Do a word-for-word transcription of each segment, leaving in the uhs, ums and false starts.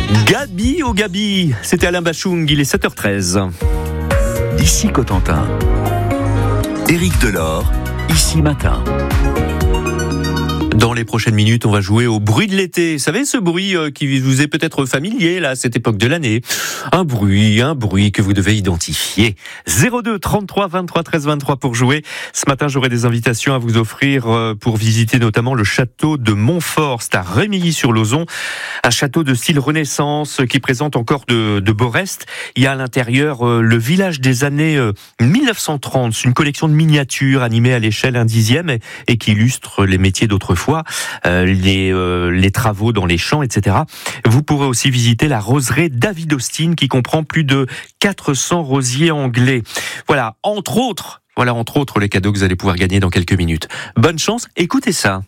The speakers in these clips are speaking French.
Gabi au Gabi, c'était Alain Bachung, il est sept heures treize. Ici Cotentin. Éric Delors, ici Matin. Dans les prochaines minutes, on va jouer au bruit de l'été. Vous savez, ce bruit euh, qui vous est peut-être familier là, à cette époque de l'année. Un bruit, un bruit que vous devez identifier. zéro deux trente-trois vingt-trois treize vingt-trois pour jouer. Ce matin, j'aurai des invitations à vous offrir euh, pour visiter notamment le château de Montfort. C'est à Rémilly-sur-Lauzon. Un château de style Renaissance qui présente encore de, de beaux restes. Il y a à l'intérieur euh, le village des années euh, mille neuf cent trente. C'est une collection de miniatures animées à l'échelle un dixième et, et qui illustre les métiers d'autrefois. Euh, les, euh, les travaux dans les champs, et cetera. Vous pourrez aussi visiter la roseraie David Austin qui comprend plus de quatre cents rosiers anglais. Voilà, entre autres, voilà entre autres les cadeaux que vous allez pouvoir gagner dans quelques minutes. Bonne chance, écoutez ça.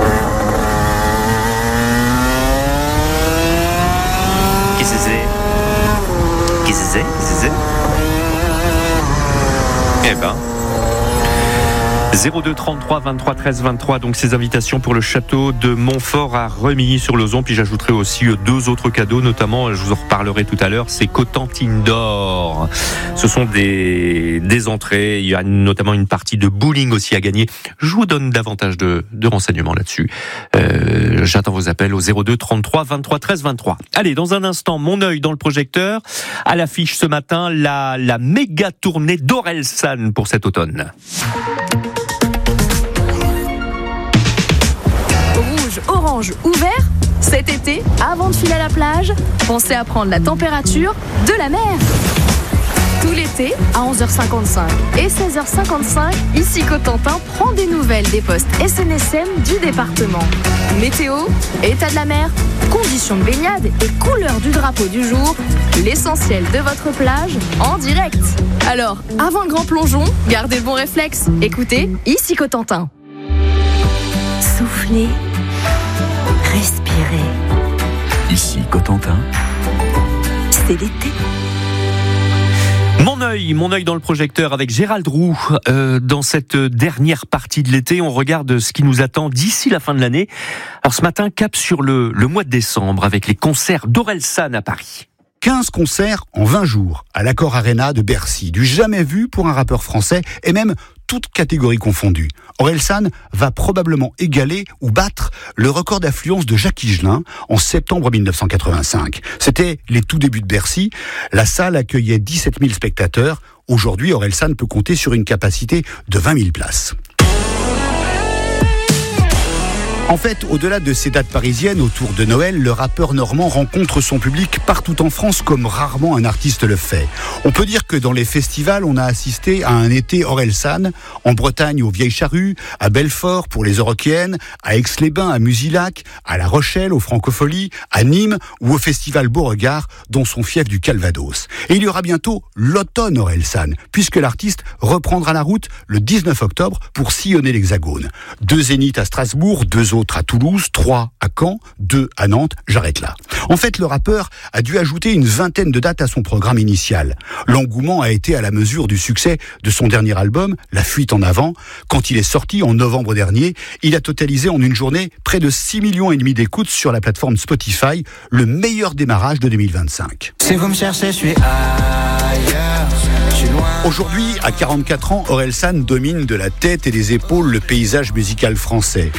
Qu'est-ce que c'est ? Qu'est-ce que c'est ? Qu'est-ce que c'est ? Eh ben... zéro deux trente-trois vingt-trois treize vingt-trois, donc ces invitations pour le château de Montfort à Rémilly-sur-Lauzon. Puis j'ajouterai aussi deux autres cadeaux, notamment, je vous en reparlerai tout à l'heure, c'est Cotentine d'or. Ce sont des, des entrées, il y a notamment une partie de bowling aussi à gagner. Je vous donne davantage de, de renseignements là-dessus. Euh, j'attends vos appels au zéro deux trente-trois vingt-trois treize vingt-trois. Allez, dans un instant, mon œil dans le projecteur. À l'affiche ce matin, la, la méga tournée d'Orelsan pour cet automne. Orange ou vert, cet été, avant de filer à la plage, pensez à prendre la température de la mer. Tout l'été, à onze heures cinquante-cinq et seize heures cinquante-cinq, ici Cotentin prend des nouvelles des postes S N S M du département. Météo, état de la mer, conditions de baignade et couleur du drapeau du jour, l'essentiel de votre plage en direct. Alors, avant le grand plongeon, gardez le bon réflexe. Écoutez, ici Cotentin. Soufflez. Respirez. Ici Cotentin. C'est l'été. Mon œil, mon œil dans le projecteur avec Gérald Roux. Euh, dans cette dernière partie de l'été, on regarde ce qui nous attend d'ici la fin de l'année. Alors ce matin, cap sur le, le mois de décembre avec les concerts d'Orelsan à Paris. quinze concerts en vingt jours à l'Accor Arena de Bercy. Du jamais vu pour un rappeur français et même toutes catégories confondues. Orelsan va probablement égaler ou battre le record d'affluence de Jacques Higelin en septembre mille neuf cent quatre-vingt-cinq. C'était les tout débuts de Bercy. La salle accueillait dix-sept mille spectateurs. Aujourd'hui, Orelsan peut compter sur une capacité de vingt mille places. En fait, au-delà de ces dates parisiennes autour de Noël, le rappeur normand rencontre son public partout en France comme rarement un artiste le fait. On peut dire que dans les festivals, on a assisté à un été Orelsan, en Bretagne aux Vieilles Charrues, à Belfort pour les Eurokéennes, à Aix-les-Bains, à Musillac, à La Rochelle, aux Francopholies, à Nîmes ou au festival Beauregard, dont son fief du Calvados. Et il y aura bientôt l'automne Orelsan, puisque l'artiste reprendra la route le dix-neuf octobre pour sillonner l'Hexagone. Deux zéniths à Strasbourg, deux autres à Toulouse, trois à Caen, deux à Nantes, j'arrête là. En fait, le rappeur a dû ajouter une vingtaine de dates à son programme initial. L'engouement a été à la mesure du succès de son dernier album, La Fuite en Avant. Quand il est sorti en novembre dernier, il a totalisé en une journée près de six millions et demi d'écoutes sur la plateforme Spotify, le meilleur démarrage de deux mille vingt-cinq. Si vous me cherchez, je suis ailleurs. Aujourd'hui, à quarante-quatre ans, Orelsan domine de la tête et des épaules le paysage musical français.